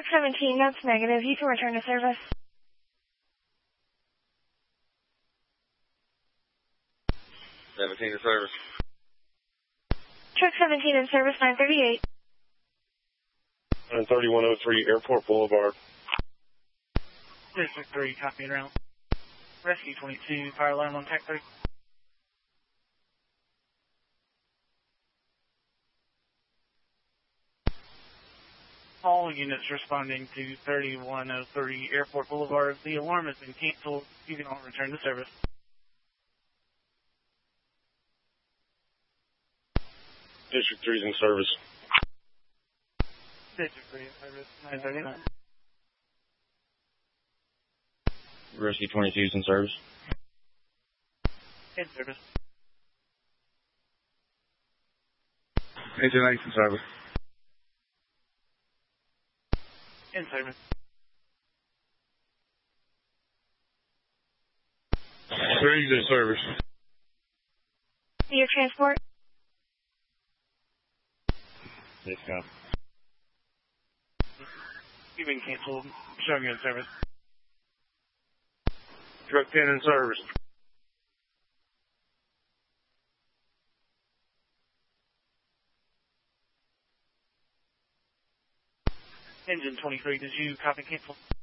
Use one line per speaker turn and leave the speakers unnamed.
17, that's negative. You can return to service.
17 in service.
Truck 17 in service, 938.
3103 Airport Boulevard.
District 3, copy and route. Rescue 22, fire alarm on Tech 3. All units responding to 3103 Airport Boulevard. The alarm has been canceled. You can all return to service.
District 3 is in service.
District 3 in service, 939.
Rescue 22 is in service.
In service.
Agent 8 in service.
In service.
Three's in service.
Your transport.
Yes, go.
You've been canceled. Showing you in service.
Truck 10 in service.
Engine 23, did you copy cancel?